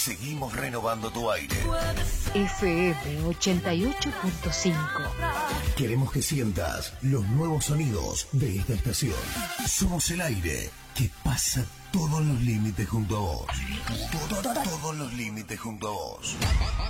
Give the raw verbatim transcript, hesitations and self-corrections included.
seguimos renovando tu aire. F M ochenta y ocho punto cinco. Queremos que sientas los nuevos sonidos de esta estación. Somos el aire que pasa todos los límites junto a vos. Todo, todos los límites junto a vos.